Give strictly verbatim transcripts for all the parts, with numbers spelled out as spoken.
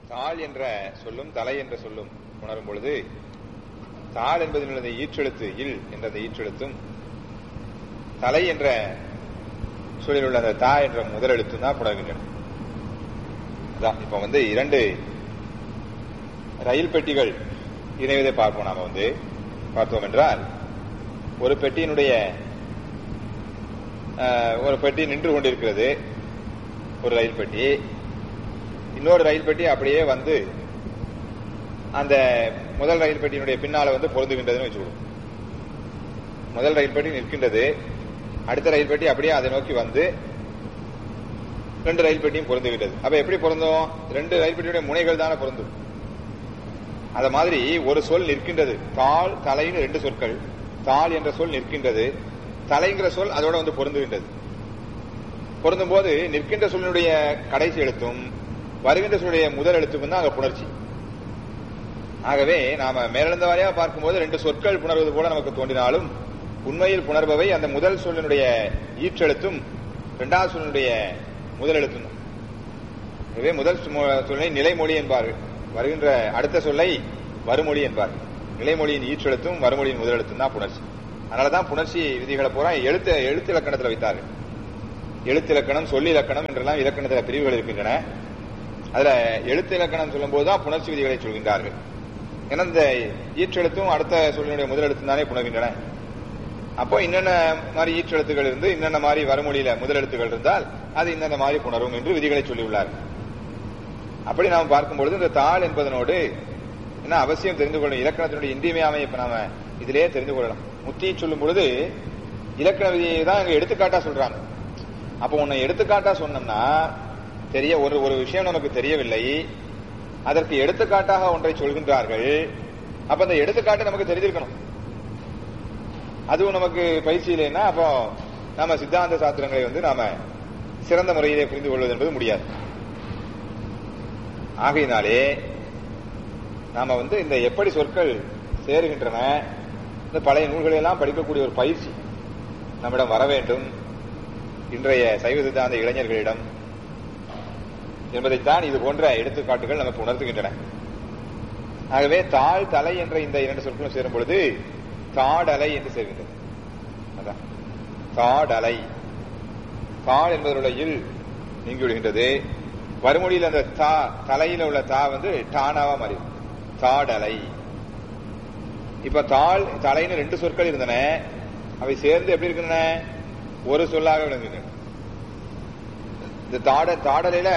தாள் என்ற சொல்லும் தலை என்ற சொல்லும் உணரும் பொழுது தாள் என்பதில் ஈற்றெழுத்து இல் என்ற அந்த ஈற்றெழுத்தும் தலை என்ற சொல்லில் உள்ள அந்த தா என்ற முதல் எழுத்தும் தான் புணர்கின்றன. அதான் இப்ப வந்து இரண்டு ரயில் பெட்டிகள் இணைவதை பார்ப்போம். நாம வந்து பார்த்தோம் என்றால் ஒரு பெட்டியினுடைய ஒரு பெட்டி நின்று கொண்டிருக்கிறது, ஒரு ரயில் பெட்டி. இன்னொரு ரயில் பெட்டி அப்படியே வந்து அந்த முதல் ரயில் பெட்டியினுடைய பின்னால வந்து பொருந்துகின்றதுன்னு வச்சுக்கணும். முதல் ரயில் பெட்டி நிற்கின்றது, அடுத்த ரயில் பெட்டி அப்படியே அதை நோக்கி வந்து ரெண்டு ரயில் பெட்டியும் பொருந்துகின்றது. அப்ப எப்படி பொருந்தும்? ரெண்டு ரயில் பெட்டியுடைய முனைகள் தானே பொருந்தும். அத மாதிரி ஒரு சொல் நிற்கின்றது, தாள் தலைன்னு ரெண்டு சொற்கள். தாள் என்ற சொல் நிற்கின்றது, தலைங்கிற சொல் அதோட வந்து பொருந்துகின்றது. பொருந்தும் போது நிற்கின்ற சொல்லினுடைய கடைசி எழுத்தும் வருகின்ற சொல்லுடைய முதல் எழுத்துக்கும் தான் அங்க புணர்ச்சி. ஆகவே நாம மேலெழுந்த வாரியாக பார்க்கும்போது ரெண்டு சொற்கள் புணர்வது போல நமக்கு தோன்றினாலும் உண்மையில் புணர்பவை அந்த முதல் சொல்லினுடைய ஈற்றெழுத்தும் இரண்டாவது சொல்லினுடைய முதல் எழுத்தும். எனவே முதல் சொல்லை நிலைமொழி என்பார்கள், வருகின்ற அடுத்த சொல்லை வருமொழி என்பார்கள். நிலைமொழியின் ஈற்றெழுத்தும் வருமொழியின் முதல் எழுத்தும் தான் புணர்ச்சி. அதனாலதான் புணர்ச்சி விதிகளை பூரா எழுத்து எழுத்து இலக்கணத்தில் வைத்தார்கள். எழுத்து இலக்கணம், சொல்லி இலக்கணம் என்றெல்லாம் இலக்கணத்தில் பிரிவுகள் இருக்கின்றன. அதுல எழுத்து இலக்கணம் சொல்லும் போதுதான் புணர்ச்சி விதிகளை சொல்கின்றார்கள். ஏன்னா இந்த ஈற்றெழுத்தும் அடுத்த சொல்லினுடைய முதல் எழுத்தும் தானே புணர்கின்றன. அப்போ இன்னென்ன மாதிரி ஈற்றெழுத்துகள் இருந்து இன்னென்ன மாதிரி வருமொழியில முதல் எழுத்துக்கள் இருந்தால் அது இன்னென்ன மாதிரி புணரும் என்று விதிகளை சொல்லியுள்ளார்கள். அப்படி நாம் பார்க்கும்பொழுது இந்த தாள் என்பதனோடு என்ன அவசியம் தெரிந்து கொள்ளணும், இலக்கணத்தினுடைய இன்றியமையாமை இப்ப நாம இதிலேயே தெரிந்து கொள்ளலாம். முத்தி சொல்லும் பொழுது இலக்கண விதியை தான் இங்க எடுத்துக்காட்டா சொல்றாங்க. அப்போ உன்னை எடுத்துக்காட்டா சொன்னோம்னா தெரிய ஒரு ஒரு விஷயம் நமக்கு தெரியவில்லை, அதற்கு எடுத்துக்காட்டாக ஒன்றை சொல்கின்றார்கள். அப்ப அந்த எடுத்துக்காட்டு நமக்கு தெரிஞ்சிருக்கணும். அதுவும் நமக்கு பயிற்சி இல்லைன்னா அப்போ நாம சித்தாந்த சாஸ்திரங்களை வந்து நாம சிறந்த முறையிலே புரிந்து கொள்வது என்பது முடியாது. ஆகையினாலே நாம வந்து இந்த எப்படி சொற்கள் சேருகின்றன, இந்த பழைய நூல்களை எல்லாம் படிக்கக்கூடிய ஒரு பயிற்சி நம்மிடம் வர வேண்டும் இன்றைய சைவ சித்தாந்த இளைஞர்களிடம் என்பதைத்தான் இது போன்ற எடுத்துக்காட்டுகள் நமக்கு உணர்த்துகின்றன. ஆகவே தாள் தலை என்ற இந்த இரண்டு சொற்களும் சேரும் பொழுது தாடலை என்று சேர்கின்றது. அதான் தாடலை. தாள் என்பதனுடைய இல் நீங்கி விடுகின்றது. வருமொழியில் அந்த தா தலையில உள்ள தா வந்து டானாவா மாறி தாடலை. இப்ப தாள் தலைன்னு ரெண்டு சொற்கள் இருந்தன, அவை சேர்ந்து எப்படி இருக்கின்றன? ஒரு சொல்லாக விளங்குகின்றன. இந்த தாட தாடலையில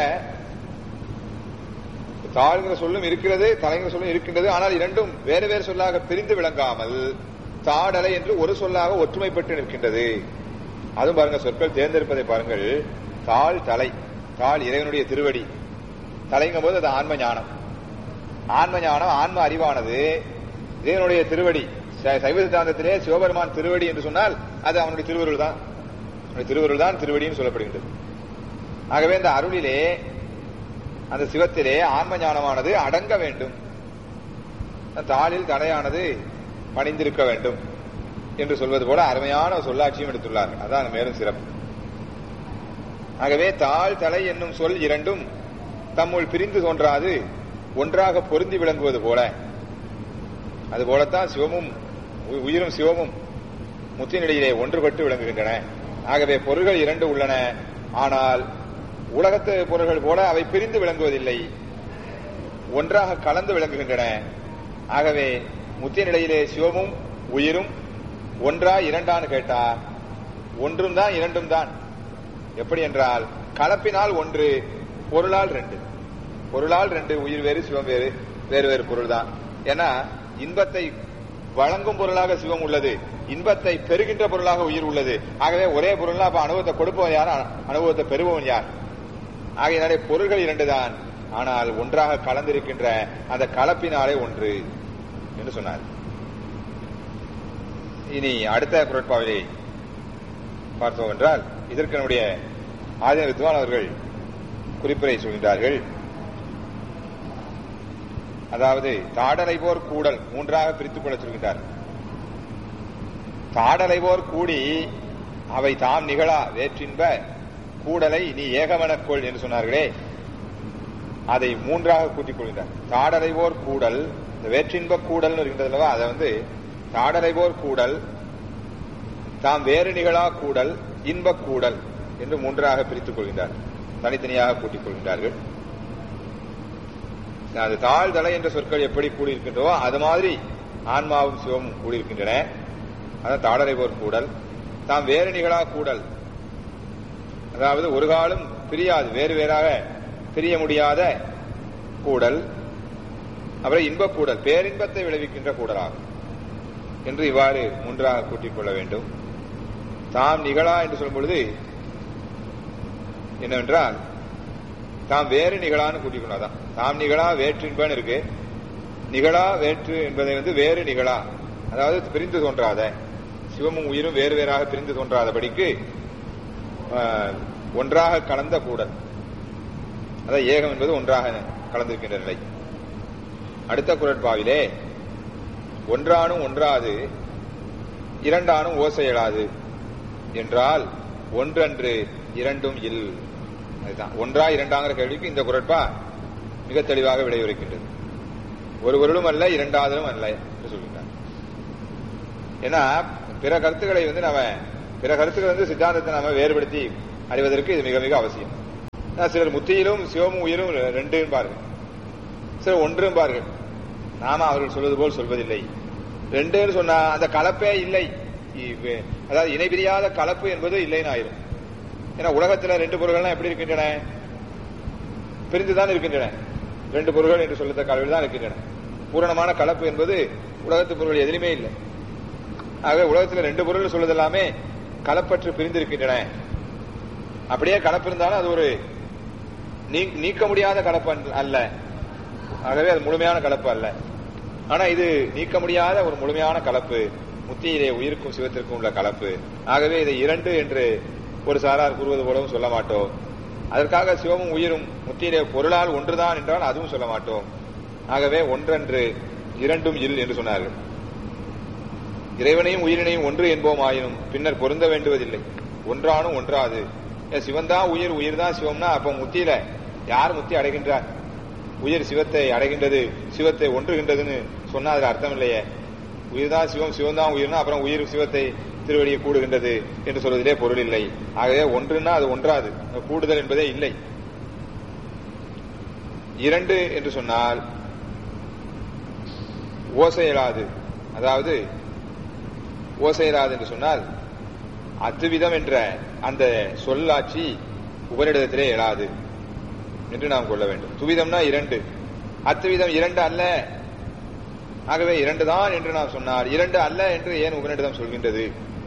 தாழ்கிற சொல்லும் இருக்கிறது, தலைங்கிற சொல்லும் இருக்கின்றது. ஆனால் இரண்டும் வேறு வேறு சொல்லாக பிரிந்து விளங்காமல் தாடலை என்று ஒரு சொல்லாக ஒற்றுமைப்பட்டு நிற்கின்றது. அதுவும் பாருங்க, சொற்கள் தேர்ந்தெடுப்பதை பாருங்கள். தாள் தலை, தாள் இறைவனுடைய திருவடி, தலைங்கும் போது அது ஆன்ம ஞானம். ஆன்ம ஞானம் ஆன்ம அறிவானது இறைவனுடைய திருவடி. சைவ சித்தாந்தத்திலே சிவபெருமான் திருவடி என்று சொன்னால் அது அவனுடைய திருவருள் தான், திருவருள் தான் திருவடின்னு சொல்லப்படுகின்றது. ஆகவே இந்த அருளிலே அந்த சிவத்திலே ஆன்ம ஞானமானது அடங்க வேண்டும், தாளில் தடையானது பணிந்திருக்க வேண்டும் என்று சொல்வது போல அருமையான சொல்லாட்சியும் எடுத்துள்ளார்கள். அதான் மேலும் சிறப்பு. ஆகவே தாள் தலை என்னும் சொல் இரண்டும் தம்முள் பிரிந்து தோன்றாது ஒன்றாக பொருந்தி விளங்குவது போல, அது போலத்தான் சிவமும் உயிரும் சிவமும் முத்தினிடையிலே ஒன்றுபட்டு விளங்குகின்றன. ஆகவே பொருள்கள் இரண்டு உள்ளன, ஆனால் உலகத்து பொருள்கள் போல அவை பிரிந்து விளங்குவதில்லை, ஒன்றாக கலந்து விளங்குகின்றன. ஆகவே முத்திய நிலையிலே சிவமும் உயிரும் ஒன்றா இரண்டான்னு கேட்டா ஒன்றும் தான் இரண்டும் தான். எப்படி என்றால் கலப்பினால் ஒன்று, பொருளால் ரெண்டு. பொருளால் ரெண்டு, உயிர் வேறு சிவம் வேறு, வேறு வேறு பொருள் தான். ஏன்னா இன்பத்தை வழங்கும் பொருளாக சிவம் உள்ளது, இன்பத்தை பெறுகின்ற பொருளாக உயிர் உள்ளது. ஆகவே ஒரே பொருள்னா அப்ப அனுபவத்தை கொடுப்பவன் யார், அனுபவத்தை பெறுபவன் யார்? ஆகையினாலே பொருள்கள் இரண்டு தான், ஆனால் ஒன்றாக கலந்திருக்கின்ற அந்த கலப்பினாலே ஒன்று என்று சொன்னார். இனி அடுத்த குறட்பாவிலே பார்த்தோம் என்றால் இதற்கு நம்முடைய ஆதின வித்வான் அவர்கள் குறிப்புரை சொல்கின்றார்கள். அதாவது தாடலை போர் கூடல் மூன்றாக பிரித்துக் கொள்ள சொல்கின்றார். தாடலை போர் கூடி அவை தாம் நிகழா வேற்றின்ப கூடலை நீ ஏகமனக்கொள் என்று சொன்னார்களே, அதை மூன்றாக கூட்டிக் கொள்கின்றார். தாடறைவோர் கூடல், இந்த வேற்றின்ப கூடல் இருக்கின்றதுலவா, அதை வந்து தாடறைவோர் கூடல், தாம் வேறு நிகழா கூடல், இன்பக் கூடல் என்று மூன்றாக பிரித்துக் கொள்கின்றார். தனித்தனியாக கூட்டிக் கொள்கின்றார்கள். அது தாழ் தலை என்ற சொற்கள் எப்படி கூடியிருக்கின்றோ அது மாதிரி ஆன்மாவும் சிவமும் கூடியிருக்கின்றன. அதான் தாடறைவோர் கூடல். தாம் வேறு நிகழா கூடல், அதாவது ஒரு காலம் பிரியாது, வேறு வேறாக பிரிய முடியாத கூடல். அப்புறம் இன்பக் கூடல், பேரின்பத்தை விளைவிக்கின்ற கூடலாகும் என்று இவ்வாறு மூன்றாக கூட்டிக் கொள்ள வேண்டும். தாம் நிகழா என்று சொல்லும் பொழுது என்னவென்றால் தாம் வேறு நிகழான்னு கூட்டிக் கொண்டாதான். தாம் நிகழா வேற்று என்பன்னு இருக்கு. நிகழா வேற்று என்பதை வந்து வேறு நிகழா, அதாவது பிரிந்து தோன்றாத, சிவமும் உயிரும் வேறு வேறாக பிரிந்து தோன்றாதபடிக்கு ஒன்றாக கலந்த கூடல், அதாவது ஏகம் என்பது ஒன்றாக கலந்திருக்கின்ற நிலை. அடுத்த குறட்பாவிலே ஒன்றானும் ஒன்றாது இரண்டானும் ஓசையலாது என்றால் ஒன்றன்று இரண்டும் இல். அதுதான் ஒன்றா இரண்டாங்கிற கேள்விக்கு இந்த குறட்பா மிக தெளிவாக விடையுரைக்கின்றது. ஒரு பொருளும் அல்ல, இரண்டாவதும் அல்ல என்று சொல்கின்றார். ஏன்னா பிற கருத்துக்களை வந்து நாம பிற கருத்துக்கள் வந்து சித்தாந்தத்தை நாம வேறுபடுத்தி அறிவதற்கு இது மிக மிக அவசியம். சிலர் முத்தியிலும் சிவமும் உயிரும் ரெண்டு என்பார்கள், சிலர் ஒன்று என்பார்கள். நாம அவர்கள் சொல்வது போல் சொல்வதில்லை. ரெண்டுன்னு சொன்னா அந்த கலப்பே இல்லை, அதாவது இணைபிரியாத கலப்பு என்பது இல்லைன்னு ஆயிரும். ஏன்னா உலகத்துல ரெண்டு பொருள்கள்லாம் எப்படி இருக்கின்றன? பிரிந்துதான் இருக்கின்றன. ரெண்டு பொருள்கள் என்று சொல்லத்தக்க அளவில் தான் இருக்கின்றன. பூரணமான கலப்பு என்பது உலகத்து பொருள்கள் எதிலுமே இல்லை. ஆகவே உலகத்துல ரெண்டு பொருள் சொல்வது எல்லாமே கலப்பற்று பிரிந்திருக்கின்றன. அப்படியே கலப்பு இருந்தாலும் அது ஒரு நீக்க முடியாத கலப்பு அல்ல. ஆகவே அது முழுமையான கலப்பு அல்ல. ஆனா இது நீக்க முடியாத ஒரு முழுமையான கலப்பு, முத்தியிலே உயிருக்கும் சிவத்திற்கும் உள்ள கலப்பு. ஆகவே இதை இரண்டு என்று ஒரு சாரார் கூறுவது போலவும் சொல்ல மாட்டோம். அதற்காக சிவமும் உயிரும் முத்தியிலே பொருளால் ஒன்றுதான் என்றால் அதுவும் சொல்ல மாட்டோம். ஆகவே ஒன்றன்று இரண்டும் இல் என்று சொன்னார்கள். இறைவனையும் உயிரினையும் ஒன்று என்போம் ஆயினும் பின்னர் பொருந்த வேண்டுவதில்லை. ஒன்றானும் ஒன்றாது. சிவன் தான் உயிர், உயிர் தான் சிவம்னா அப்ப முத்தியில யார் முத்தி அடைகின்றார்? உயிர் சிவத்தை அடைகின்றது, சிவத்தை ஒன்றுகின்றதுன்னு சொன்னா அதுல அர்த்தம் இல்லையே. உயிர் தான் சிவம், சிவம் தான் உயிர்னா அப்புறம் உயிர் சிவத்தை திருவடியை கூடுகின்றது என்று சொல்வதிலே பொருள் இல்லை. ஆகவே ஒன்றுன்னா அது ஒன்றாது, கூடுதல் என்பதே இல்லை. இரண்டு என்று சொன்னால் ஓசையலாது, அதாவது ஓசையலாது என்று சொன்னால் அத்துவிதம் என்ற அந்த சொல்லாட்சி உபரிடத்திலே எழாது என்று நாம் கொள்ள வேண்டும். துவிதம்னா இரண்டு, அத்துவிதம் இரண்டு அல்ல. ஆகவே இரண்டு தான் என்று நாம் சொன்னார், இரண்டு அல்ல என்று ஏன் உபரிடம் சொல்கின்றது?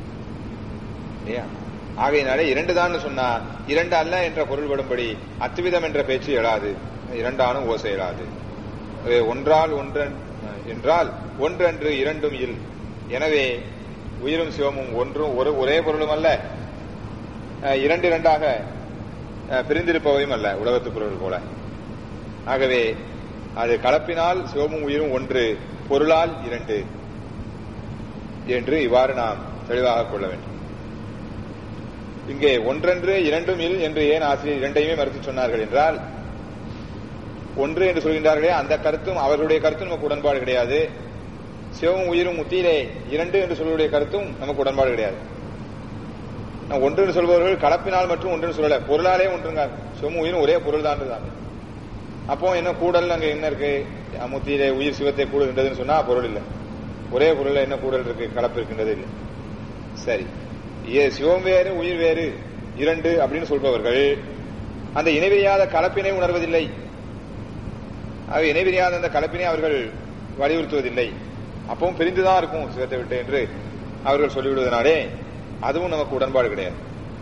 ஆகையினாலே இரண்டு தான் சொன்னா இரண்டு அல்ல என்ற பொருள்படும்படி அத்துவிதம் என்ற பேச்சு எழாது, இரண்டானும் ஓசை எழாது. ஒன்றால் ஒன்றன் என்றால் ஒன்றன்று இரண்டும் இல். எனவே உயிரும் சிவமும் ஒன்றும் ஒரு ஒரே பொருளும் அல்ல, இரண்டு இரண்டாக பிரிந்திருப்பவையும் அல்ல உலகத்து பொருள் போல. ஆகவே அது கலப்பினால் சிவமும் உயிரும் ஒன்று, பொருளால் இரண்டு என்று இவ்வாறு நாம் தெளிவாக கொள்ள வேண்டும். இங்கே ஒன்றென்று இரண்டும் இல் என்று ஏன் ஆசிரியர் இரண்டையுமே மறுத்து சொன்னார்கள் என்றால், ஒன்று என்று சொல்கின்றார்களே அந்த கருத்தும் அவர்களுடைய கருத்தும் நமக்கு உடன்பாடு கிடையாது. சிவமும் உயிரும் முத்தியிலே இரண்டு என்று சொல்வதுடைய கருத்தும் நமக்கு உடன்பாடு கிடையாது. ஒன்று என்று சொல்பவர்கள் கலப்பினால் மற்றும் ஒன்று சொல்லல, பொருளாலே ஒன்றுங்க. சிவமும் உயிரும் ஒரே பொருள் தான் இருந்தாங்க. அப்போ என்ன கூடல் அங்க என்ன இருக்கு? முத்தியிலே உயிர் சிவத்தை கூடுகின்றதுன்னு சொன்னா பொருள் இல்லை. ஒரே பொருள்ல என்ன கூடல் இருக்கு? கலப்பு இருக்கின்றது இல்லை. சரி, சிவம் வேறு உயிர் வேறு இரண்டு அப்படின்னு சொல்பவர்கள் அந்த இணைவிரியாத கலப்பினை உணர்வதில்லை. ஆக இணைவிரியாத அந்த கலப்பினை அவர்கள் வலியுறுத்துவதில்லை. அப்பவும் பிரிந்துதான் இருக்கும் சிவத்தை விட்டு என்று அவர்கள் சொல்லிவிடுவதனாலே அதுவும் நமக்கு உடன்பாடு கிடையாது.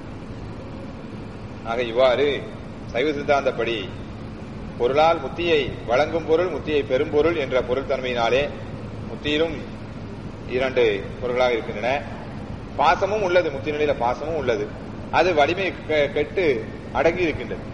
ஆக இவ்வாறு சைவ சித்தாந்தப்படி பொருளால் முத்தியை வழங்கும் பொருள், முத்தியை பெரும் பொருள் என்ற பொருள் தன்மையினாலே முத்தியிலும் இரண்டு பொருள்களாக இருக்கின்றன. பாசமும் உள்ளது, முத்தி நிலையில பாசமும் உள்ளது. அது வலிமை கெட்டு அடங்கி இருக்கின்றது.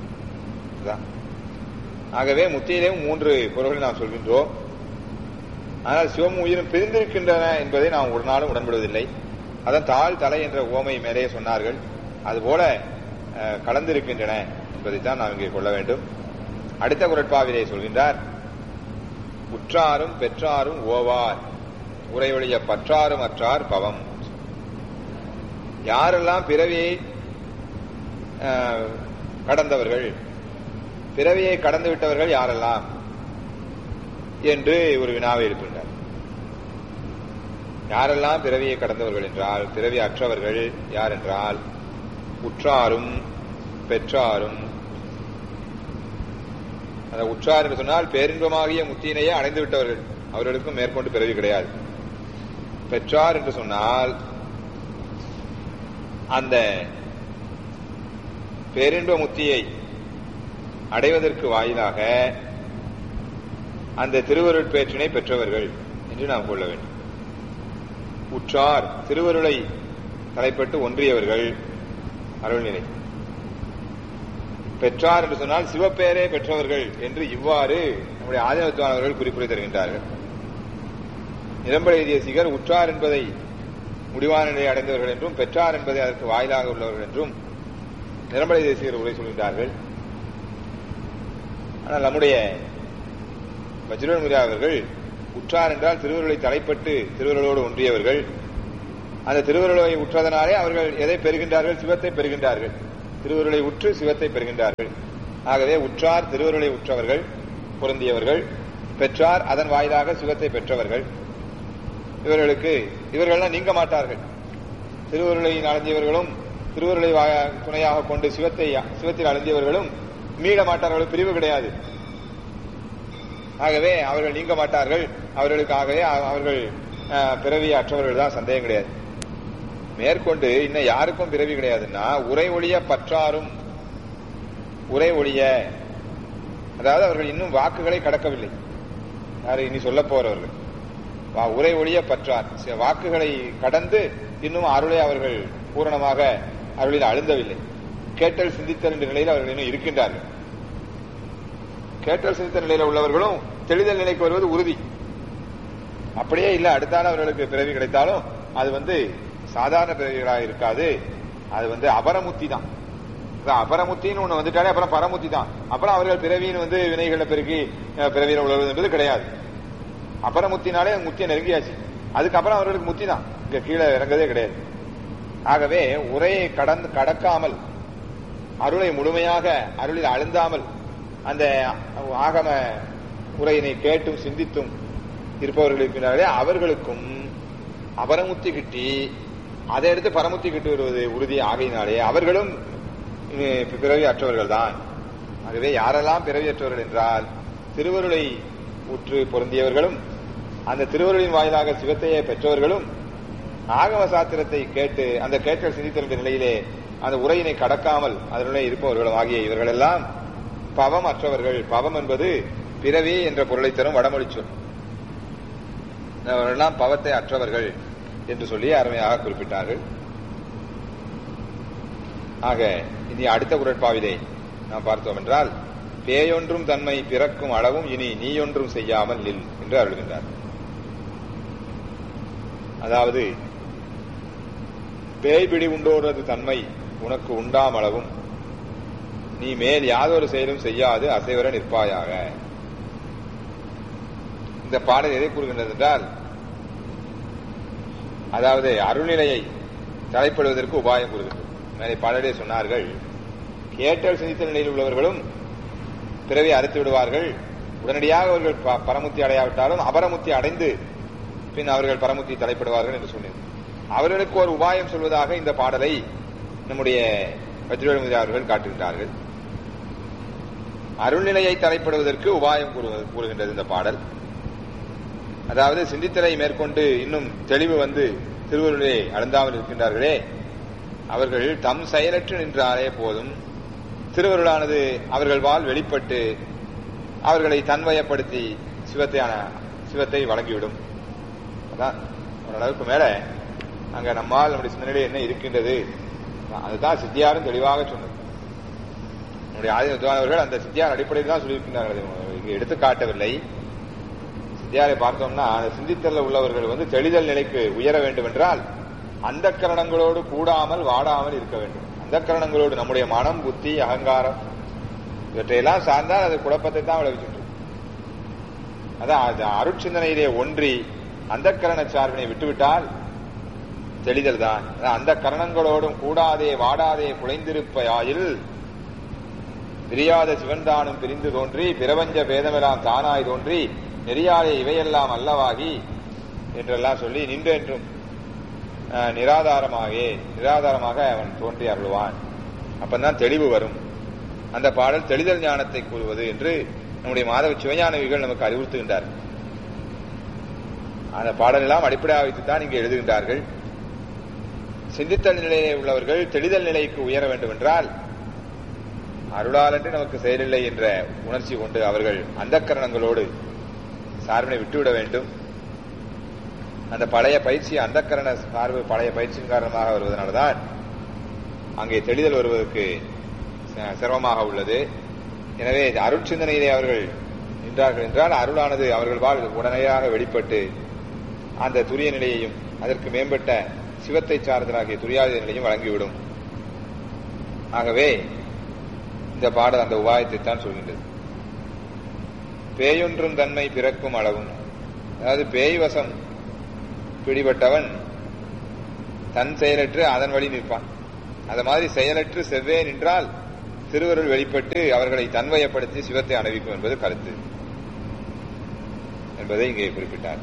ஆகவே முத்தியிலேயும் மூன்று பொருள்களை நாம் சொல்கின்றோம். ஆனால் சிவமும் உயிரும் பிரிந்திருக்கின்றன என்பதை நாம் ஒரு நாளும் உடன்படுவதில்லை. அதன் தாழ் தலை என்ற ஓமை மேலே சொன்னார்கள். அதுபோல கலந்திருக்கின்றன என்பதைத்தான் நாம் இங்கே கொள்ள வேண்டும். அடுத்த குறட்பாவிலே சொல்கின்றார், உற்றாரும் பெற்றாரும் ஓவார் உரையொழிய பற்றாரும் அற்றார் பவம். யாரெல்லாம் பிறவியை கடந்தவர்கள், பிறவியை கடந்து விட்டவர்கள் யாரெல்லாம் என்று ஒரு வினாவை எழுப்புகின்றார். யாரெல்லாம் பிறவியை கடந்தவர்கள் என்றால், பிறவி அற்றவர்கள் யார் என்றால், உற்றாரும் பெற்றாரும். அந்த உற்றார் என்று சொன்னால் பேரின்பமாகிய முத்தியினையே அடைந்து விட்டவர்கள், அவர்களுக்கும் மேற்கொண்டு பிறவி கிடையாது. பெற்றார் என்று சொன்னால் அந்த பேரின்ப முத்தியை அடைவதற்கு வாயிலாக அந்த திருவருள் பேற்றினை பெற்றவர்கள் என்று நாம் கொள்ள வேண்டும். உற்றார் திருவருளை தலைப்பட்டு ஒன்றியவர்கள் அருள்நிலை. பெற்றார் என்று சொன்னால் சிவப்பேரே பெற்றவர்கள் என்று இவ்வாறு நம்முடைய ஆதினத்துவானவர்கள் குறிப்புரை தருகின்றார்கள். நிரம்பலை தேசிகர் உற்றார் என்பதை முடிவான நிலையை அடைந்தவர்கள் என்றும், பெற்றார் என்பதை அதற்கு வாயிலாக உள்ளவர்கள் என்றும் நிரம்பலை தேசிகர் உரை சொல்கின்றார்கள். ஆனால் நம்முடைய வஜ்ரமுனியா அவர்கள் உற்றார் என்றால் திருவருளை தலைப்பட்டு திருவருளோடு ஒன்றியவர்கள். அந்த திருவருளை உற்றதனாலே அவர்கள் எதை பெறுகின்றார்கள்? சிவத்தை பெறுகின்றார்கள். திருவருளை உற்று சிவத்தை பெறுகின்றார்கள். ஆகவே உற்றார் திருவருளை உற்றவர்கள், பொருந்தியவர்கள். பெற்றார் அதன் வாயிலாக சிவத்தை பெற்றவர்கள். இவர்களுக்கு இவர்கள்லாம் நீங்க மாட்டார்கள். திருவருளை அடைந்தவர்களும் திருவருளை துணையாக கொண்டு சிவத்தை சிவத்தில் அடைந்தவர்களும் மீள மாட்டார்கள், பிரிவு கிடையாது. ஆகவே அவர்கள் நீங்க மாட்டார்கள். அவர்களுக்காகவே அவர்கள் பிறவி அற்றவர்கள் தான், சந்தேகம் கிடையாது. மேற்கொண்டு இன்னும் யாருக்கும் பிறவி கிடையாதுன்னா, உரை ஒழிய பற்றாரும். உரை ஒழிய அதாவது அவர்கள் இன்னும் வாக்குகளை கடக்கவில்லை. யாரு இனி சொல்ல போறவர்கள் உரை ஒழிய பற்றார், வாக்குகளை கடந்து இன்னும் அருளை அவர்கள் பூரணமாக அருளில் அழுந்தவில்லை. கேட்டல் சிந்தித்தல் என்ற நிலையில் அவர்கள் இன்னும் இருக்கின்றார்கள். கேட்டல் சிந்தித்தல் நிலையில் உள்ளவர்களும் தெளிதல் நிலைக்கு வருவது உறுதி. அப்படியே இல்லை, அடுத்தால அவர்களுக்கு பிறவி கிடைத்தாலும் அது வந்து சாதாரண பிறவிகளாக இருக்காது. அது வந்து அபரமுத்தி தான். அபரமுத்தின்னு ஒண்ணு வந்துட்டாலே அப்புறம் பரமுத்தி தான். அப்புறம் அவர்கள் பிறவியின் வந்து வினைகளை பெருக்கி பிறவியில் உழவது என்பது கிடையாது. அபரமுத்தினாலே முத்தியை நெருங்கியாச்சு. அதுக்கப்புறம் அவர்களுக்கு முத்தி தான், இங்க கீழே இறங்கதே கிடையாது. ஆகவே உரையை கடந்து கடக்காமல், அருளை முழுமையாக அருளில் அழுந்தாமல் அந்த ஆகம உரையினை கேட்டும் சிந்தித்தும் இருப்பவர்கள் இருக்கிறார்களே, அவர்களுக்கும் அபரமுத்தி கிட்டி அதை எடுத்து பரமுத்தி கிட்டு வருவது உறுதி ஆகையினாலே அவர்களும் பிறவி அற்றவர்கள் தான். ஆகவே யாரெல்லாம் பிறவி அற்றவர்கள் என்றால், திருவருளை உற்று பொருந்தியவர்களும் அந்த திருவருளின் வாயிலாக சிவத்தையே பெற்றவர்களும் ஆகம சாத்திரத்தை கேட்டு அந்த கேட்டல் சிந்தித்தல் நிலையிலே அந்த உரையினை கடக்காமல் அதனுடைய இருப்பவர்களும் ஆகிய இவர்கள் எல்லாம் பவம் அற்றவர்கள். பவம் என்பது பிறவி என்ற பொருளை தரும் வடமொழி சொல். அவர்களெல்லாம் பவத்தை அற்றவர்கள் என்று சொல்லி அருமையாக குறிப்பிட்டார்கள். ஆக இனி அடுத்த குறட்பாவிலே நாம் பார்த்தோம் என்றால், பேயொன்றும் தன்மை பிறக்கும் அளவும் இனி நீயொன்றும் செய்யாமல் நில் என்று அருள்கின்றார். அதாவது பேய் பிடி உண்டோரது தன்மை உனக்கு உண்டாம் அளவும் நீ மேல் யாதொரு செயலும் செய்யாது அசைவர நிற்பாயாக. இந்த பாடல் எதை கூறுகின்றது என்றால், அதாவது அருள்நிலையை தலைப்படுவதற்கு உபாயம் கூறுகின்றது. மேலே பாடலே சொன்னார்கள், கேட்டல் சிந்தித்த நிலையில் உள்ளவர்களும் பிறவி அறுத்து விடுவார்கள். உடனடியாக அவர்கள் பரமுத்தி அடையாவிட்டாலும் அபரமுத்தி அடைந்து பின் அவர்கள் பரமுத்தி தலைப்படுவார்கள் என்று சொன்னேன். அவர்களுக்கு ஒரு உபாயம் சொல்வதாக இந்த பாடலை நம்முடைய வஜ்ரமுனியா அவர்கள் காட்டுகின்றார்கள். அருள்நிலையை தலைப்படுவதற்கு உபாயம் கூறுகின்றது இந்த பாடல். அதாவது சிந்தித்தலை மேற்கொண்டு இன்னும் தெளிவு வந்து திருவருளே அழுந்தாமல் இருக்கின்றார்களே, அவர்கள் தம் செயலற்று நின்றாலே போதும், திருவருளானது அவர்கள் வாழ் வெளிப்பட்டு அவர்களை தன்வயப்படுத்தி சிவத்தையான சிவத்தை வழங்கிவிடும். அதான் ஓரளவுக்கு மேல அங்க நம்மால் நம்முடைய சிந்தனையிலே என்ன இருக்கின்றது, அதுதான் சித்தியாரும் தெளிவாக சொன்னது. நம்முடைய ஆதினத்துவானவர்கள் அந்த சித்தியார் அடிப்படையில் தான் சொல்லியிருக்கின்றார்கள், இங்கு எடுத்து காட்டவில்லை. சித்தியாரை பார்த்தோம்னா அந்த சிந்தித்தல்ல உள்ளவர்கள் வந்து தெளிதல் நிலைக்கு உயர வேண்டும் என்றால் அந்த கரணங்களோடு கூடாமல் வாடாமல் இருக்க வேண்டும். அந்த கரணங்களோடு நம்முடைய மனம், புத்தி, அகங்காரம் இவற்றையெல்லாம் சார்ந்தால் அது குழப்பத்தை தான் விளைவிச்சுட்டு அதான் அருட்சிந்தனையிலே ஒன்றி அந்த கரண சார்பினை விட்டுவிட்டால் தெளிதல் தான். அந்த கரணங்களோடும் கூடாதே வாடாதே குலைந்திருப்பையாயில் பிரியாத சிவன்தானும் பிரிந்து தோன்றி பிரபஞ்ச பேதமெல்லாம் தானாய் தோன்றி நெறியாலே இவையெல்லாம் அல்லவாகி என்றெல்லாம் சொல்லி நின்றென்றும் நிராதாரமாக நிராதாரமாக அவன் தோன்றி அருள்வான். அப்பந்தான் தெளிவு வரும். அந்த பாடல் தெளிதல் ஞானத்தை கூறுவது என்று நம்முடைய மாதவ சிவஞானவிகள் நமக்கு அறிவுறுத்துகின்றார். அந்த பாடலெல்லாம் அடிப்படையாக வைத்துத்தான் இங்கே எழுதுகின்றார்கள். சிந்தித்தல் நிலையிலே உள்ளவர்கள் தெளிதல் நிலைக்கு உயர வேண்டும் என்றால் அருளாலன்று நமக்கு செயலில்லை என்ற உணர்ச்சி கொண்டு அவர்கள் அந்த கரணங்களோடு சார்பினை விட்டுவிட வேண்டும். அந்த பழைய பயிற்சி அந்த கரண சார்பு பழைய பயிற்சியின் காரணமாக வருவதனால்தான் அங்கே தெளிதல் வருவதற்கு சிரமமாக உள்ளது. எனவே அருட்சிந்தனையிலே அவர்கள் நின்றார்கள் என்றால் அருளானது அவர்கள் வாழ் உடனடியாக வெளிப்பட்டு அந்த துரிய நிலையையும் அதற்கு மேம்பட்ட சிவத்தை சார்ந்தலாகிய துரியாத நிலையும் வழங்கிவிடும். ஆகவே இந்த பாடல் அந்த உபாயத்தை தான் சொல்கின்றது. பேயொன்றும் தன்மை பிறக்கும் அளவும், அதாவது பேய் வசம் பிடிபட்டவன் தன் செயலற்று அதன் வழி நிற்பான். அது மாதிரி செயலற்று செவ்வே நின்றால் திருவருள் வெளிப்பட்டு அவர்களை தன்வயப்படுத்தி சிவத்தை அணிவிக்கும் என்பது கருத்து என்பதை இங்கே குறிப்பிட்டார்.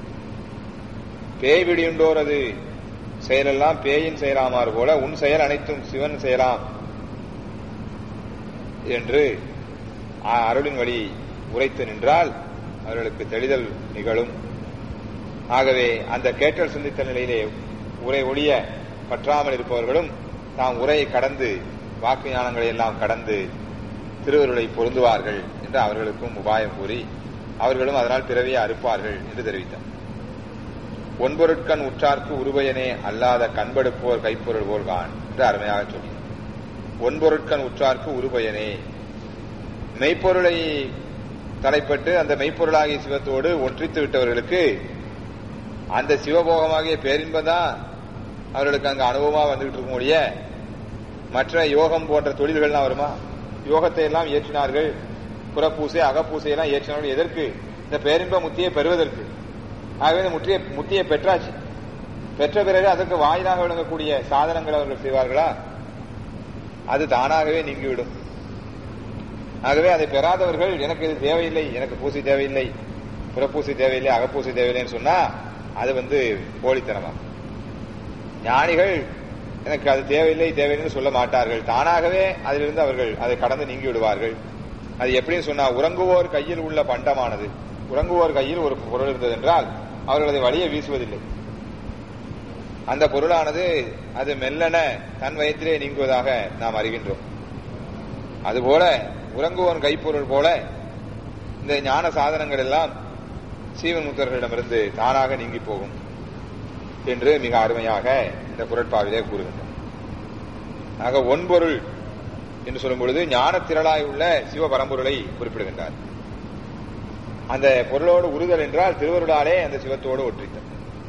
பேய் விடியுண்டோரது செயலெல்லாம் பேயின் செயலாமாறு போல உன் செயல் அனைத்தும் சிவன் செயலாம் என்று அருளின் வழி உரைத்து நின்றால் அவர்களுக்கு தெளிதல் நிகழும். ஆகவே அந்த கேட்டல் சிந்தித்த நிலையிலே உரை ஒழிய பற்றாமல் இருப்பவர்களும் தாம் உரையை கடந்து வாக்கு ஞானங்களை எல்லாம் கடந்து திருவருளை பொருந்துவார்கள் என்று அவர்களுக்கும் உபாயம் கூறி அவர்களும் அதனால் பிறவியை அறுப்பார்கள் என்று தெரிவித்தார். ஒன்பொருட்கண் உற்றார்க்கு உருபயனே அல்லாத கண்படுப்போர் கைப்பொருள் போல் கான் என்று அருமையாக சொன்னார். ஒன்பொருட்கண் உற்றார்க்கு உருபயனே, மெய்ப்பொருளை தலைப்பட்டு அந்த மெய்ப்பொருளாகிய சிவத்தோடு ஒன்றித்து விட்டவர்களுக்கு அந்த சிவபோகமாகிய பேரின்பதான் அவர்களுக்கு அங்கு அனுபவமாக வந்துகிட்டு இருக்க முடிய மற்ற யோகம் போன்ற தொழில்கள்லாம் வருமா? யோகத்தை எல்லாம் ஏற்றினார்கள், புறப்பூசை அகப்பூசையெல்லாம் ஏற்றினார்கள். எதற்கு? இந்த பேரின்ப முத்தியை பெறுவதற்கு. ஆகவே இந்த முற்றிய முத்தியை பெற்றாச்சு. பெற்ற பிறகு அதற்கு வாயிலாக விளங்கக்கூடிய சாதனங்கள் அவர்கள் செய்வார்களா? அது தானாகவே நீங்கிவிடும். ஆகவே அதை பெறாதவர்கள் எனக்கு இது தேவையில்லை, எனக்கு பூசை தேவையில்லை, புறப்பூசை தேவையில்லை, அகப்பூசை தேவையில்லைன்னு சொன்னா அது வந்து போலித்தனமா. ஞானிகள் எனக்கு அது தேவையில்லை தேவையில்லைன்னு சொல்ல மாட்டார்கள். தானாகவே அதிலிருந்து அவர்கள் அதை கடந்து நீங்கி விடுவார்கள். அது எப்படின்னு சொன்னா, உறங்குவோர் கையில் உள்ள பண்டமானது, உறங்குவோர் கையில் ஒரு பொருள் இருந்தது என்றால் அவர்கள் அதை வழியே வீசுவதில்லை. அந்த பொருளானது அது மெல்லன தன் வயத்திலே நீங்குவதாக நாம் அறிகின்றோம். அதுபோல உறங்குவோன் கைப்பொருள் போல இந்த ஞான சாதனங்கள் எல்லாம் சீவன் முத்தர்களிடமிருந்து தானாக நீங்கி போகும் என்று மிக அருமையாக இந்த குறட்பாவிலே கூறுகின்றோம். ஆக ஒன்பொருள் என்று சொல்லும் பொழுது ஞான திரளாய் உள்ள சிவ பரம்பொருளை குறிப்பிடுகின்றார். அந்த பொருளோடு உறுதல் என்றால் திருவருளாலே அந்த சிவத்தோடு ஒற்றித்தல்.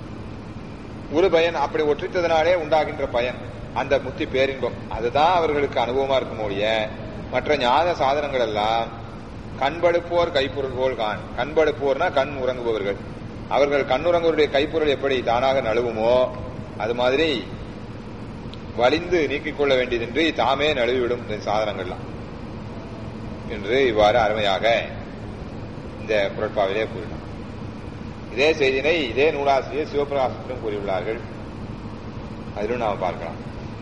ஒரு பயன், அப்படி ஒற்றித்ததனாலே உண்டாகின்ற பயன் அந்த முத்தி பேரின்பம், அதுதான் அவர்களுக்கு அனுபவமா இருக்கும் ஒழிய மற்ற ஞான சாதனங்கள் எல்லாம் கண்படுப்போர் கைப்பொருள் போல் கான். கண்படுப்போர்னா கண் உறங்குபவர்கள். அவர்கள் கண்ணுறங்குவருடைய கைப்பொருள் எப்படி தானாக நழுவுமோ அது மாதிரி வலிந்து நீக்கிக் கொள்ள வேண்டியதின்றி தாமே நழுவிவிடும் இந்த சாதனங்கள்லாம் என்று இவ்வாறு அருமையாக இந்த குறட்பாவிலே கூறினார். இதே செய்தினை இதே நூலாசிரியர் சிவபிரகாசத்திலும் கூறியுள்ளார்கள். அதிலும் நாம் பார்க்கலாம்.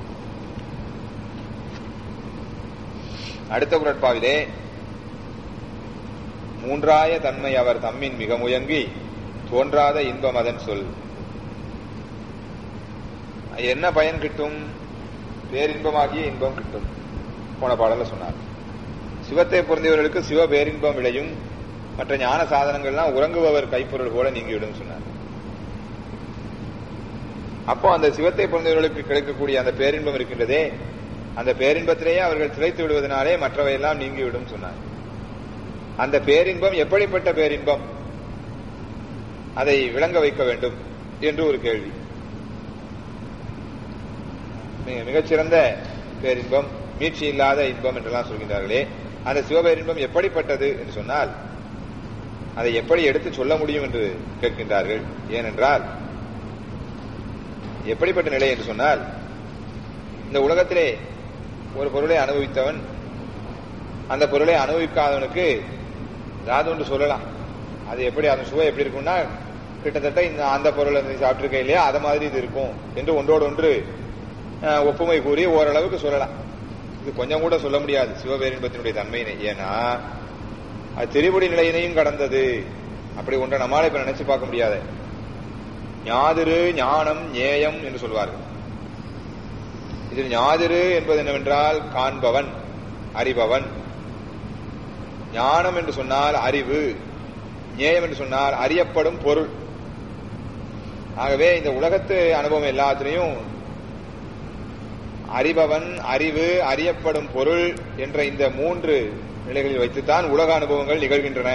அடுத்த குறட்பாவிலே மூன்றாய தன்மை அவர் தம்மின் மிக முயங்கி தோன்றாத இன்பம் அதன் சொல். என்ன பயன் கிட்டும்? பேரின்பமாகிய இன்பம் கிட்டும். போன பாடல சொன்னார். சிவத்தை பொருந்தியவர்களுக்கு சிவ பேரின்பம் விளையும், மற்ற ஞான சாதனங்கள்லாம் உறங்குபவர் கைப்பொருள் போல நீங்கிவிடும் சொன்னார். அப்போ அந்த சிவத்தை பொருந்தியவர்களுக்கு கிடைக்கக்கூடிய அந்த பேரின்பம் இருக்கின்றதே, அந்த பேரின்பத்திலேயே அவர்கள் திளைத்து விடுவதனாலே மற்றவையெல்லாம் நீங்கிவிடும் சொன்னார். அந்த பேரின்பம் எப்படிப்பட்ட பேரின்பம், அதை விளங்க வைக்க வேண்டும் என்று ஒரு கேள்வி. மிகச்சிறந்த பேரின்பம், மீட்சி இல்லாத இன்பம் என்றெல்லாம் சொல்கின்றார்களே, அந்த சிவபேரின்பம் எப்படிப்பட்டது என்று சொன்னால் அதை எப்படி எடுத்து சொல்ல முடியும் என்று கேட்கின்றார்கள். ஏனென்றால் எப்படிப்பட்ட நிலை என்று சொன்னால், இந்த உலகத்திலே ஒரு பொருளை அனுபவித்தவன் அந்த பொருளை அனுபவிக்காதவனுக்கு ஏதாவது ஒன்று சொல்லலாம். அது எப்படி அதன் சுவை எப்படி இருக்கும்னா, கிட்டத்தட்ட இந்த அந்த பொருளை சாப்பிட்டிருக்க இல்லையா அதை மாதிரி இது இருக்கும் என்று ஒன்றோடு ஒன்று ஒப்புமை கூறி ஓரளவுக்கு சொல்லலாம். இது கொஞ்சம் கூட சொல்ல முடியாது சிவபேரின்பத்தினுடைய தன்மையினை. ஏன்னா அது திரிபுடி நிலையினையும் கடந்தது. அப்படி ஒன்றை நம்மால இப்ப நினைச்சு பார்க்க முடியாது. ஞாதிரு ஞானம் ஞேயம் என்று சொல்வார்கள். இதில் ஞாதிரு என்பது என்னவென்றால் காண்பவன், அறிபவன். ஞானம் என்று சொன்னால் அறிவு, ஞேயம் என்று சொன்னால் அறியப்படும் பொருள். ஆகவே இந்த உலகத்து அனுபவம் எல்லாத்திலையும் அறிபவன், அறிவு, அறியப்படும் பொருள் என்ற இந்த மூன்று நிலைகளில் வைத்துத்தான் உலக அனுபவங்கள் நிகழ்கின்றன.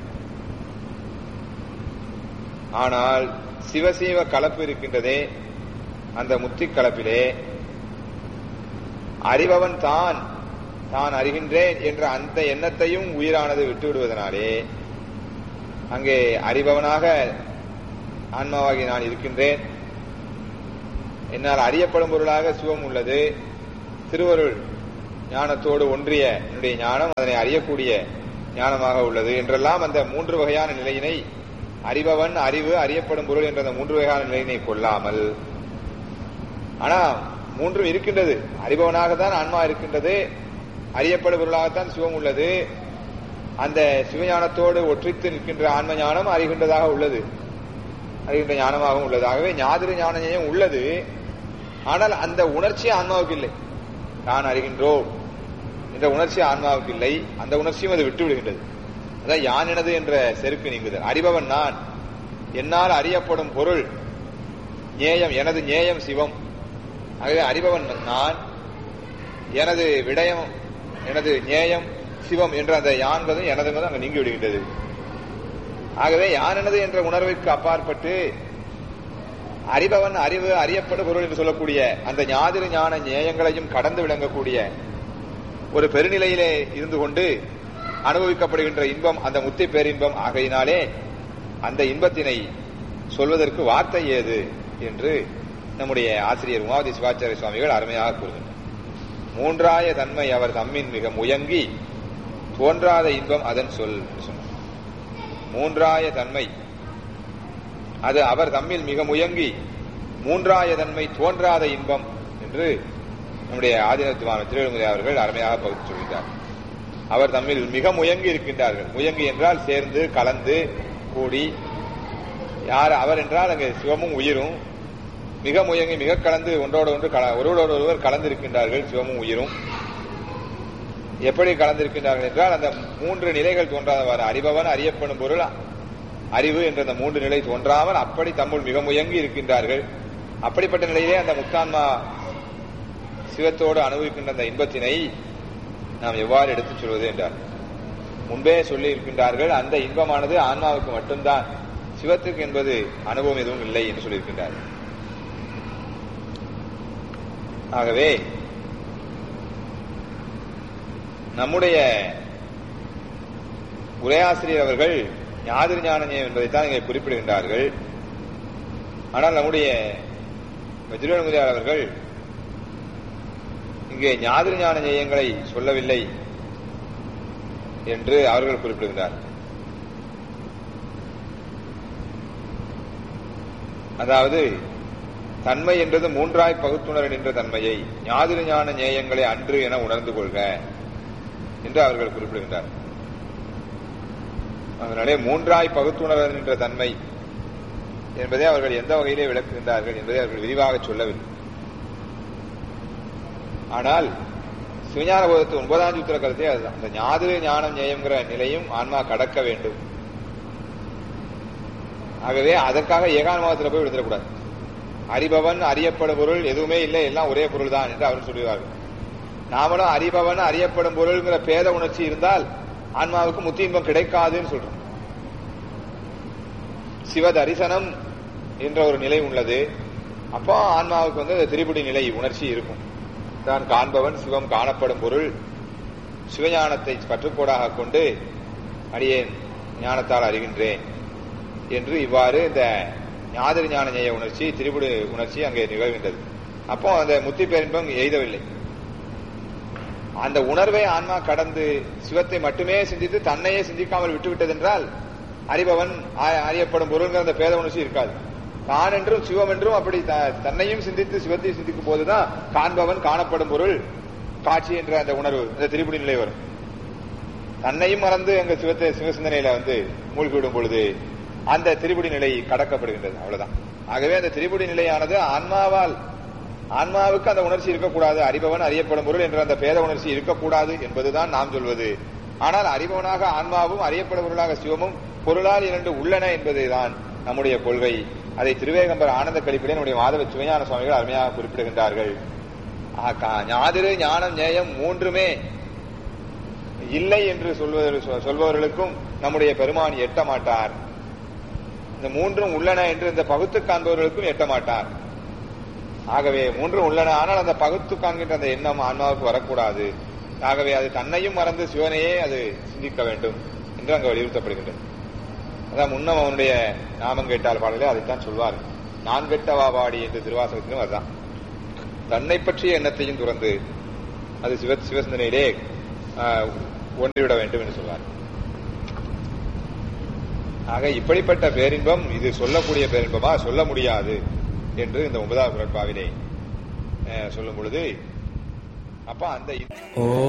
ஆனால் சிவசீவ கலப்பு இருக்கின்றதே, அந்த முத்தி கலப்பிலே அறிபவன் தான் தான் அறிகின்றேன் என்ற அந்த எண்ணத்தையும் உயிரானது விட்டுவிடுவதனாலே அங்கே அறிபவனாக ஆன்மாவாகி நான் இருக்கின்றேன், என்னால் அறியப்படும் பொருளாக சிவம் உள்ளது, திருவருள் ஞானத்தோடு ஒன்றிய என்னுடைய ஞானம் அதனை அறியக்கூடிய ஞானமாக உள்ளது என்றெல்லாம் அந்த மூன்று வகையான நிலையினை, அறிபவன், அறிவு, அறியப்படும் பொருள் என்ற அந்த மூன்று வகையான நிலையினை கொள்ளாமல், ஆனா மூன்றும் இருக்கின்றது. அறிபவனாகத்தான் ஆன்மா இருக்கின்றது, அறியப்படும் பொருளாகத்தான் சிவம் உள்ளது. அந்த சிவஞானத்தோடு ஒற்றித்து நிற்கின்ற ஆன்ம ஞானம் அறிகின்றதாக உள்ளது, அறிகின்ற ஞானமாகவும் உள்ளது. ஆகவே ஞாதிரு ஞான ஞேயம் உள்ளது. ஆனால் அந்த உணர்ச்சி ஆன்மாவுக்கு இல்லை. நான் அறிகின்றோம் என்ற உணர்ச்சி ஆன்மாவுக்கு இல்லை. அந்த உணர்ச்சியும் அது விட்டு விடுகின்றது. அதான் யான் எனது என்ற செருக்கு நீங்குதல். அறிபவன் நான், என்னால் அறியப்படும் பொருள் ஞேயம், எனது ஞேயம் சிவம். ஆகவே அறிபவன் நான், எனது விடயம், எனது ஞேயம் சிவம் என்ற அந்த யான்பதும் எனதுங்கிறதும் அங்கு நீங்கி விடுகின்றது. ஆகவே யான் எனது என்ற உணர்வுக்கு அப்பாற்பட்டு அறிபவன், அறிவு, அறியப்படும் பொருள் என்று சொல்லக்கூடிய அந்த ஞாதிரு ஞான ஞேயங்களையும் கடந்து விளங்கக்கூடிய ஒரு பெருநிலையிலே இருந்து கொண்டு அனுபவிக்கப்படுகின்ற இன்பம் அந்த முத்தி பேரின்பம் ஆகையினாலே அந்த இன்பத்தினை சொல்வதற்கு வார்த்தை ஏது என்று நம்முடைய ஆசிரியர் உமாவதி சிவாச்சாரிய சுவாமிகள் அருமையாக கூறுகின்றனர். மூன்றாய தன்மை அவர் தம்மின் மிக முயங்கி தோன்றாத இன்பம் அதன் சொல் சொன்னார். மூன்றாய தன்மை அது அவர் தம்மில் மிக முயங்கி மூன்றாய தன்மை தோன்றாத இன்பம் என்று நம்முடைய ஆதீனத்துவான திருவள்ளுவர் அவர்கள் அருமையாக பகுத்து சொல்கிறார். அவர் தம்மில் மிக முயங்கி இருக்கின்றார்கள். முயங்கி என்றால் சேர்ந்து, கலந்து, கூடி. யார் அவர் என்றால் அங்கே சிவமும் உயிரும் மிக முயங்கி, மிக கலந்து, ஒன்றோடு ஒன்று ஒருவரோடு ஒருவர் கலந்து இருக்கின்றார்கள். சிவமும் உயிரும் எப்படி கலந்திருக்கின்றார்கள் என்றால் அந்த மூன்று நிலைகள் தோன்றாதவாறு அறிபவன், அறியப்படும் பொருள், அறிவு என்ற அந்த மூன்று நிலை தோன்றாமல் அப்படி தம்முள் மிக முயங்கி இருக்கின்றார்கள். அப்படிப்பட்ட நிலையிலே அந்த முக்தான்மா சிவத்தோடு அனுபவிக்கின்ற அந்த இன்பத்தினை நாம் எவ்வாறு எடுத்துச் சொல்வது என்றார். முன்பே சொல்லி இருக்கின்றார்கள், அந்த இன்பமானது ஆன்மாவுக்கு மட்டும்தான், சிவத்துக்கு என்பது அனுபவம் எதுவும் இல்லை என்று சொல்லியிருக்கின்றார்கள். ஆகவே நம்முடைய உரையாசிரியர் அவர்கள் ஞாதிரு ஞான ஞேயம் என்பதைத்தான் இங்கே குறிப்பிடுகின்றார்கள். ஆனால் நம்முடைய வஜ்ரவேல் அவர்கள் இங்கே ஞாதிரு ஞான ஞேயங்களை சொல்லவில்லை என்று அவர்கள் குறிப்பிடுகின்றார். அதாவது தன்மை என்றது மூன்றாய் பகுத்துணர நின்ற தன்மையை ஞாதிரு ஞான ஞேயங்களை அன்று என உணர்ந்து கொள்க என்று அவர்கள் குறிப்பிடுகின்றார். அதனாலே மூன்றாய் பகுத்துணர நின்ற தன்மை என்பதை அவர்கள் எந்த வகையிலே விளக்குகின்றார்கள் என்பதை அவர்கள் விரிவாக சொல்லவில்லை. ஆனால் சிவஞான போதத்து ஒன்பதாம் சூத்திர கருத்தை அதுதான். அந்த ஞாதிரு ஞானம் ஞேயம்ங்கிற நிலையும் ஆன்மா கடக்க வேண்டும். ஆகவே அதற்காக ஏகான்மாவத்தில் போய் விழுந்துடக்கூடாது. அறிபவன், அறியப்படும் பொருள் எதுவுமே இல்லை, எல்லாம் ஒரே பொருள் தான் என்று அவர் சொல்லுவார்கள். நாமளும் அறிபவன், அறியப்படும் பொருள்ங்கிற பேத உணர்ச்சி இருந்தால் ஆன்மாவுக்கு முத்தி இன்பம் கிடைக்காதுன்னு சொல்றோம். சிவ தரிசனம் என்ற ஒரு நிலை உள்ளது. அப்போ ஆன்மாவுக்கு வந்து திரிபுடி நிலை உணர்ச்சி இருக்கும். தான் காண்பவன், சிவம் காணப்படும் பொருள், சிவஞானத்தை பற்றுக்கோடாக கொண்டு அடியேன் ஞானத்தால் அறிகின்றேன் என்று இவ்வாறு இந்த ஞாதிரி ஞான ஞேய உணர்ச்சி திரிபுடு உணர்ச்சி அங்கே நிகழ்கின்றது. அப்போ அந்த முத்தி பேரின்பம் எய்தவில்லை. அந்த உணர்வை ஆன்மா கடந்து சிவத்தை மட்டுமே சிந்தித்து தன்னையே சிந்திக்காமல் விட்டுவிட்டது என்றால் அறிபவன் அறியப்படும் பொருள்ங்கிற அந்த பேத உணர்ச்சி இருக்காது. தான் என்றும் சிவம் என்றும் அப்படி தன்னையும் சிந்தித்து சிவத்தையும் சிந்திக்கும் போதுதான் காண்பவன் காணப்படும் பொருள் காட்சி என்ற அந்த உணர்வு அந்த திரிபுடி நிலை வரும். தன்னையும் மறந்து அங்க சிவத்தை சிவசிந்தனையில வந்து மூழ்கிவிடும் பொழுது அந்த திரிபுடி நிலை கடக்கப்படுகின்றது. அவ்வளவுதான். ஆகவே அந்த திரிபுடி நிலையானது ஆன்மாவால் ஆன்மாவுக்கு அந்த உணர்ச்சி இருக்கக்கூடாது, அறிபவன் அறியப்படும் பொருள் என்ற அந்த பேத உணர்ச்சி இருக்கக்கூடாது என்பதுதான் நாம் சொல்வது. ஆனால் அறிபவனாக ஆன்மாவும் அறியப்படும் பொருளாக சிவமும் பொருளால் இரண்டு உள்ளன என்பதுதான் நம்முடைய கொள்கை. அதை திருவேகம்பர் ஆனந்த கழிப்பிலே நம்முடைய மாதவ சிவஞான சுவாமிகள் அருமையாக குறிப்பிடுகின்றார்கள். ஞாதிரு ஞானம் ஞேயம் மூன்றுமே இல்லை என்று சொல்பவர்களுக்கும் நம்முடைய பெருமான் எட்ட மாட்டார். இந்த மூன்றும் உள்ளன என்று இந்த பகுத்து காண்பவர்களுக்கும் எட்ட மாட்டார். ஆகவே மூன்றும் உள்ளன, ஆனால் அந்த பகுத்து காண்கின்ற அந்த எண்ணம் ஆன்மாவுக்கு வரக்கூடாது. ஆகவே அது தன்னையும் மறந்து சிவனையே அது சிந்திக்க வேண்டும் என்று அங்கு வலியுறுத்தப்படுகின்றது. அதான் முன்னம் அவனுடைய நாமம் கேட்டால் பாடலே அதைத்தான் சொல்வார். நான் கெட்டவா பாடி என்று திருவாசகத்திலும் அதுதான். தன்னை பற்றிய எண்ணத்தையும் துறந்து அது சிவ சிவசிந்தனையிலே ஒன்றிவிட வேண்டும் என்று சொல்வார். ஆக இப்படிப்பட்ட பேரின்பம் இது சொல்லக்கூடிய பேரின்பமா சொல்ல முடியாது என்று இந்த ஒன்பதாவது குறட்பாவிலே சொல்லும் பொழுது அப்ப அந்த